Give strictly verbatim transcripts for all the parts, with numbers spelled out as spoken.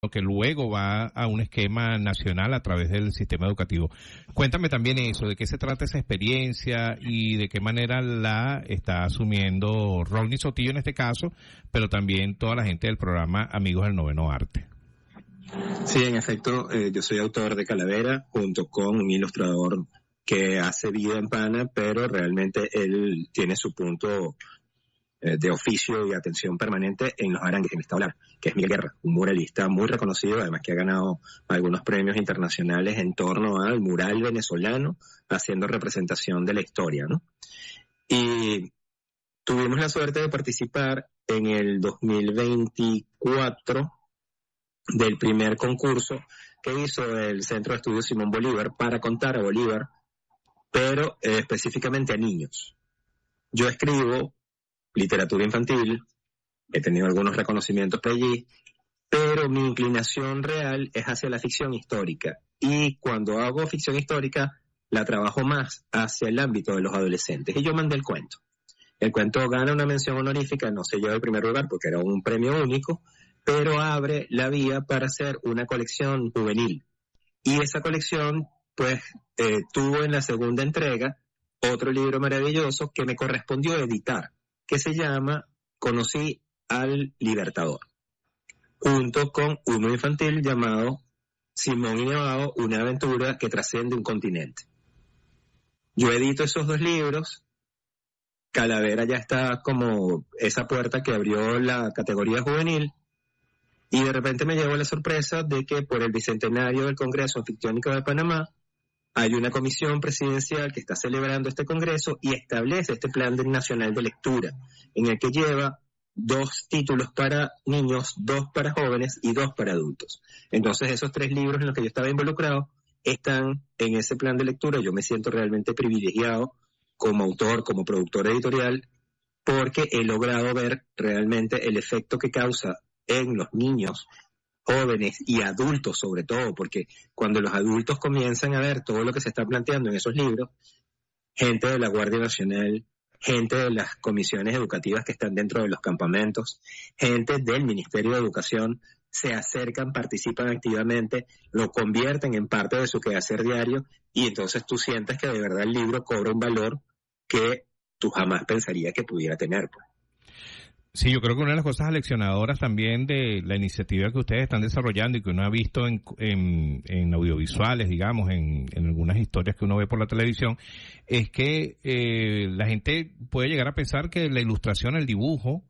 que luego va a un esquema nacional a través del sistema educativo. Cuéntame también eso, de qué se trata esa experiencia y de qué manera la está asumiendo Rodney Sotillo en este caso, pero también toda la gente del programa Amigos del Noveno Arte. Sí, en efecto, eh, yo soy autor de Calavera junto con un ilustrador que hace vida en Pana, pero realmente él tiene su punto de oficio y atención permanente en los arangues, en esta ola, que es Miguel Guerra, un muralista muy reconocido, además que ha ganado algunos premios internacionales en torno al mural venezolano, haciendo representación de la historia, ¿no? Y tuvimos la suerte de participar en el dos mil veinticuatro del primer concurso que hizo el Centro de Estudios Simón Bolívar para contar a Bolívar, pero eh, específicamente a niños. Yo escribo literatura infantil, he tenido algunos reconocimientos por allí, pero mi inclinación real es hacia la ficción histórica. Y cuando hago ficción histórica, la trabajo más hacia el ámbito de los adolescentes. Y yo mandé el cuento. El cuento gana una mención honorífica, no se lleva el primer lugar porque era un premio único, pero abre la vía para hacer una colección juvenil. Y esa colección, pues, eh, tuvo en la segunda entrega otro libro maravilloso que me correspondió editar, que se llama Conocí al Libertador, junto con uno infantil llamado Simón y Nevado, una aventura que trasciende un continente. Yo edito esos dos libros, Calavera ya está como esa puerta que abrió la categoría juvenil, y de repente me llegó la sorpresa de que por el bicentenario del Congreso Anfictiónico de Panamá, hay una comisión presidencial que está celebrando este congreso y establece este plan nacional de lectura, en el que lleva dos títulos para niños, dos para jóvenes y dos para adultos. Entonces esos tres libros en los que yo estaba involucrado están en ese plan de lectura. Yo me siento realmente privilegiado como autor, como productor editorial, porque he logrado ver realmente el efecto que causa en los niños, jóvenes y adultos sobre todo, porque cuando los adultos comienzan a ver todo lo que se está planteando en esos libros, gente de la Guardia Nacional, gente de las comisiones educativas que están dentro de los campamentos, gente del Ministerio de Educación, se acercan, participan activamente, lo convierten en parte de su quehacer diario, y entonces tú sientes que de verdad el libro cobra un valor que tú jamás pensarías que pudiera tener, pues. Sí, yo creo que una de las cosas aleccionadoras también de la iniciativa que ustedes están desarrollando y que uno ha visto en, en, en audiovisuales, digamos, en, en algunas historias que uno ve por la televisión, es que eh, la gente puede llegar a pensar que la ilustración, el dibujo,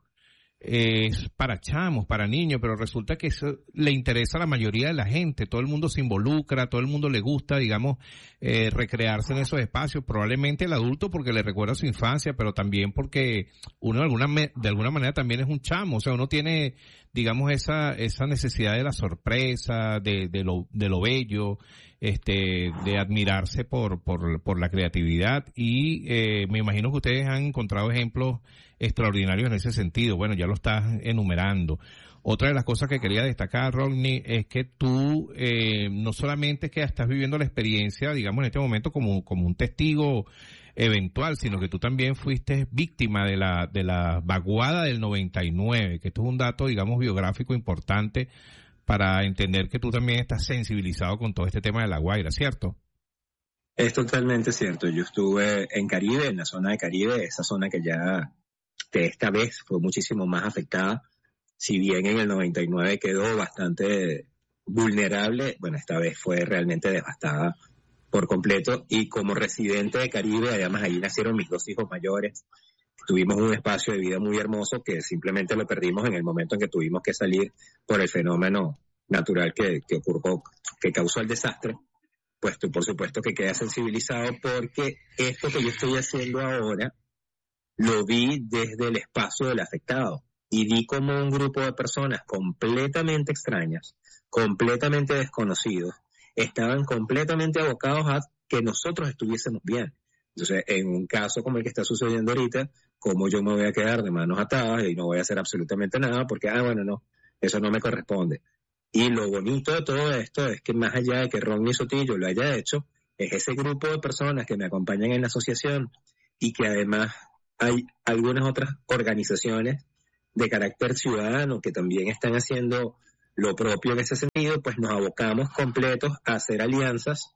es para chamos, para niños, pero resulta que eso le interesa a la mayoría de la gente, todo el mundo se involucra, todo el mundo le gusta, digamos, eh, recrearse en esos espacios, probablemente el adulto porque le recuerda su infancia, pero también porque uno de alguna, de alguna manera también es un chamo, o sea, uno tiene, digamos, esa, esa necesidad de la sorpresa, de, de lo, de lo bello, este, de admirarse por, por, por la creatividad, y eh, me imagino que ustedes han encontrado ejemplos extraordinarios en ese sentido. Bueno, ya lo estás enumerando. Otra de las cosas que quería destacar, Rodney, es que tú eh, no solamente es que estás viviendo la experiencia, digamos, en este momento como, como un testigo eventual, sino que tú también fuiste víctima de la, de la vaguada del noventa y nueve, que esto es un dato, digamos, biográfico importante para entender que tú también estás sensibilizado con todo este tema de La Guaira, ¿cierto? Es totalmente cierto. Yo estuve en Caribe, en la zona de Caribe, esa zona que ya de esta vez fue muchísimo más afectada. Si bien en el noventa y nueve quedó bastante vulnerable, bueno, esta vez fue realmente devastada por completo. Y como residente de Caribe, además ahí nacieron mis dos hijos mayores, tuvimos un espacio de vida muy hermoso que simplemente lo perdimos en el momento en que tuvimos que salir por el fenómeno natural que, que ocurrió, que causó el desastre. Pues tú por supuesto que quedas sensibilizado porque esto que yo estoy haciendo ahora lo vi desde el espacio del afectado y vi como un grupo de personas completamente extrañas, completamente desconocidos, estaban completamente abocados a que nosotros estuviésemos bien. Entonces, en un caso como el que está sucediendo ahorita, ¿cómo yo me voy a quedar de manos atadas y no voy a hacer absolutamente nada? Porque, ah, bueno, no, eso no me corresponde. Y lo bonito de todo esto es que más allá de que Rodney Sotillo lo haya hecho, es ese grupo de personas que me acompañan en la asociación y que además hay algunas otras organizaciones de carácter ciudadano que también están haciendo lo propio en ese sentido, pues nos abocamos completos a hacer alianzas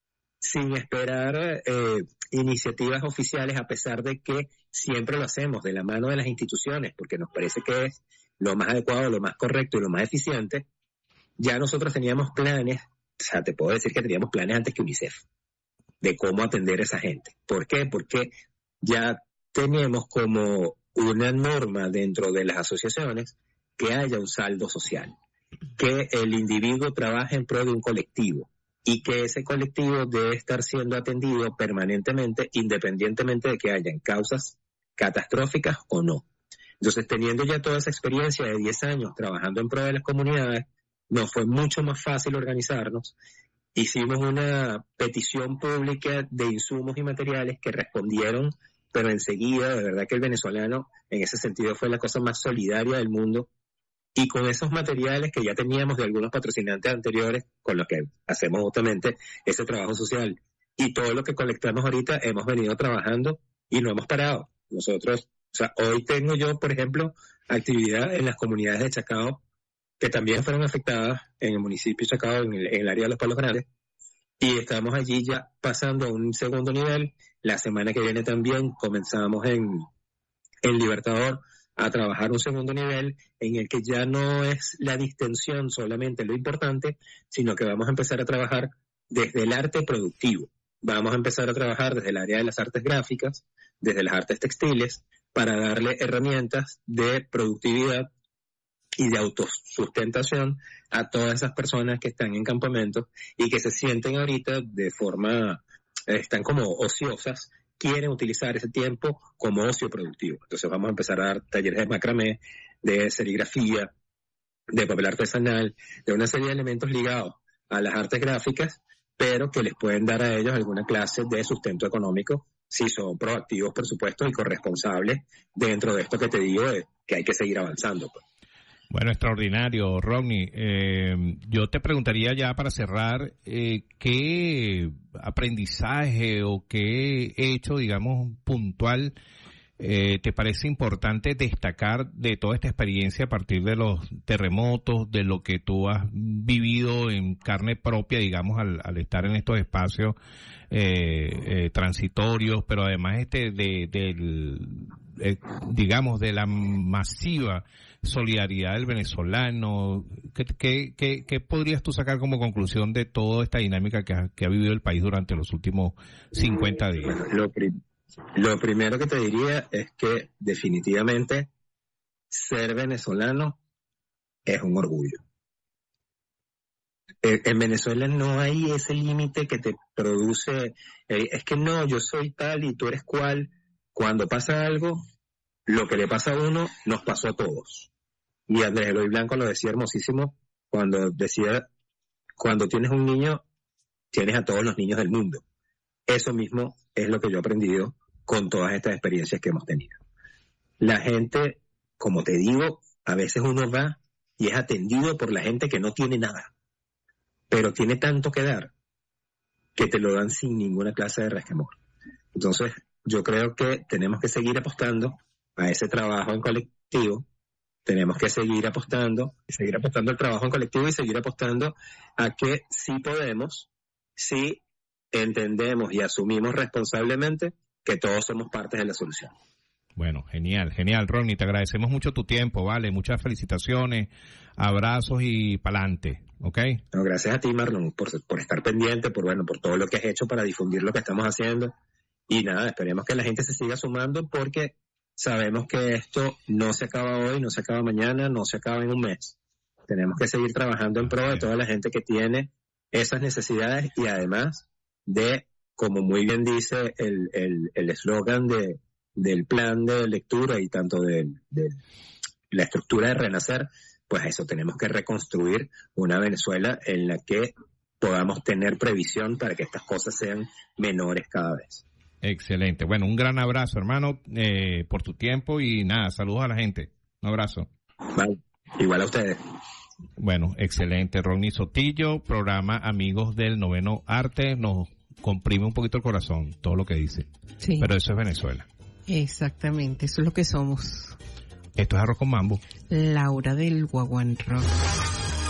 sin esperar eh, iniciativas oficiales, a pesar de que siempre lo hacemos de la mano de las instituciones, porque nos parece que es lo más adecuado, lo más correcto y lo más eficiente. Ya nosotros teníamos planes, o sea, te puedo decir que teníamos planes antes que UNICEF, de cómo atender a esa gente. ¿Por qué? Porque ya tenemos como una norma dentro de las asociaciones que haya un saldo social, que el individuo trabaje en pro de un colectivo y que ese colectivo debe estar siendo atendido permanentemente, independientemente de que hayan causas catastróficas o no. Entonces, teniendo ya toda esa experiencia de diez años trabajando en pro de las comunidades, nos fue mucho más fácil organizarnos. Hicimos una petición pública de insumos y materiales que respondieron, pero enseguida. De verdad que el venezolano en ese sentido fue la cosa más solidaria del mundo. Y con esos materiales que ya teníamos de algunos patrocinantes anteriores, con los que hacemos justamente ese trabajo social, y todo lo que colectamos ahorita, hemos venido trabajando y no hemos parado. Nosotros, o sea, hoy tengo yo, por ejemplo, actividad en las comunidades de Chacao, que también fueron afectadas en el municipio de Chacao, en el, en el área de los Palos Grandes, y estamos allí ya pasando a un segundo nivel. La semana que viene también comenzamos en, en Libertador a trabajar un segundo nivel en el que ya no es la distensión solamente lo importante, sino que vamos a empezar a trabajar desde el arte productivo. Vamos a empezar a trabajar desde el área de las artes gráficas, desde las artes textiles, para darle herramientas de productividad y de autosustentación a todas esas personas que están en campamentos y que se sienten ahorita de forma, están como ociosas, quieren utilizar ese tiempo como ocio productivo. Entonces vamos a empezar a dar talleres de macramé, de serigrafía, de papel artesanal, de una serie de elementos ligados a las artes gráficas, pero que les pueden dar a ellos alguna clase de sustento económico si son proactivos, por supuesto, y corresponsables dentro de esto que te digo, de que hay que seguir avanzando, pues. Bueno, extraordinario, Rodney. Eh, yo te preguntaría ya para cerrar, eh, ¿qué aprendizaje o qué hecho, digamos, puntual eh, te parece importante destacar de toda esta experiencia a partir de los terremotos, de lo que tú has vivido en carne propia, digamos, al, al estar en estos espacios eh, eh, transitorios, pero además este de, del, eh, digamos, de la masiva solidaridad del venezolano? ¿Qué, qué, qué, qué podrías tú sacar como conclusión de toda esta dinámica que ha, que ha vivido el país durante los últimos cincuenta días? Bueno, lo, pri- lo primero que te diría es que definitivamente ser venezolano es un orgullo. En Venezuela no hay ese límite que te produce, eh, es que no, yo soy tal y tú eres cual. Cuando pasa algo, lo que le pasa a uno nos pasó a todos. Y Andrés Eloy Blanco lo decía hermosísimo cuando decía, cuando tienes un niño, tienes a todos los niños del mundo. Eso mismo es lo que yo he aprendido con todas estas experiencias que hemos tenido. La gente, como te digo, a veces uno va y es atendido por la gente que no tiene nada, pero tiene tanto que dar que te lo dan sin ninguna clase de resquemor. Entonces, yo creo que tenemos que seguir apostando a ese trabajo en colectivo, tenemos que seguir apostando, seguir apostando al trabajo en colectivo y seguir apostando a que sí podemos, sí entendemos y asumimos responsablemente que todos somos partes de la solución. Bueno, genial, genial, Rodney, te agradecemos mucho tu tiempo, ¿vale? Muchas felicitaciones, abrazos y pa'lante, ¿ok? No, gracias a ti, Marlon, por, por estar pendiente, por bueno, por todo lo que has hecho para difundir lo que estamos haciendo. Y nada, esperemos que la gente se siga sumando porque sabemos que esto no se acaba hoy, no se acaba mañana, no se acaba en un mes. Tenemos que seguir trabajando en pro de toda la gente que tiene esas necesidades y además de, como muy bien dice el el el eslogan de del plan de lectura y tanto de, de la estructura de Renacer, pues eso, tenemos que reconstruir una Venezuela en la que podamos tener previsión para que estas cosas sean menores cada vez. Excelente. Bueno, un gran abrazo, hermano, eh, por tu tiempo y nada, saludos a la gente. Un abrazo. Vale. Igual a ustedes. Bueno, excelente. Rodney Sotillo, programa Amigos del Noveno Arte, nos comprime un poquito el corazón, todo lo que dice. Sí. Pero eso es Venezuela. Exactamente, eso es lo que somos. Esto es Arroz con Mambo. Laura del Guaguán Rock.